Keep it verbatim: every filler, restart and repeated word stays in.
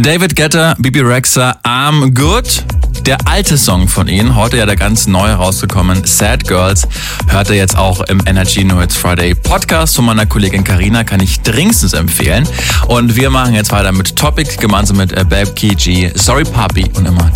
David Guetta, Bebe Rexha, I'm Good. Der alte Song von ihnen, heute ja der ganz neu rausgekommen, Sad Girls, hört ihr jetzt auch im Energy No Hits Friday Podcast von meiner Kollegin Carina, kann ich dringendstens empfehlen. Und wir machen jetzt weiter mit Topic, gemeinsam mit Babke G, Sorry Papi und immer